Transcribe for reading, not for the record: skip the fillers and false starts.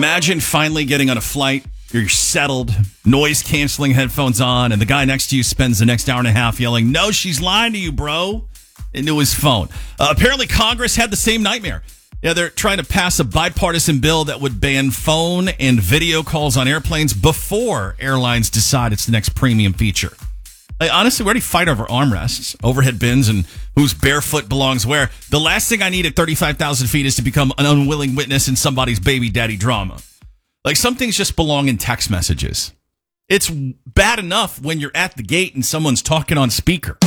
Imagine finally getting on a flight. You're settled, noise-canceling headphones on, and the guy next to you spends the next hour and a half yelling, "No, she's lying to you, bro," into his phone. Apparently, Congress had the same nightmare. Yeah, they're trying to pass a bipartisan bill that would ban phone and video calls on airplanes before airlines decide it's the next premium feature. Like, honestly, we already fight over armrests, overhead bins, and whose barefoot belongs where. The last thing I need at 35,000 feet is to become an unwilling witness in somebody's baby daddy drama. Like, some things just belong in text messages. It's bad enough when you're at the gate and someone's talking on speaker.